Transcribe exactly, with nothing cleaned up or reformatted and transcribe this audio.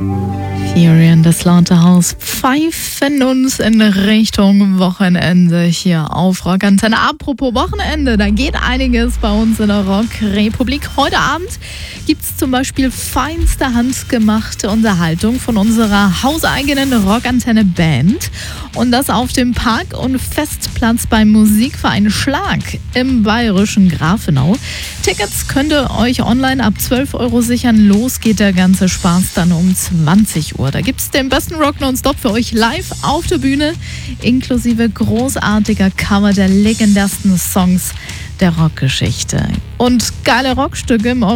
Fury and the Slaughterhouse pfeifen uns in Richtung Wochenende hier auf Rockantenne. Apropos Wochenende, da geht einiges bei uns in der Rockrepublik. Heute Abend gibt es zum Beispiel feinste handgemachte Unterhaltung von unserer hauseigenen Rockantenne-Band. Und das auf dem Park- und Festplatz beim Musikverein Schlag im bayerischen Grafenau. Tickets könnt ihr euch online ab zwölf Euro sichern. Los geht der ganze Spaß dann um zwanzig Uhr. Da gibt es den besten Rock nonstop für euch live auf der Bühne, inklusive großartiger Cover der legendärsten Songs der Rockgeschichte. Und geile Rockstücke im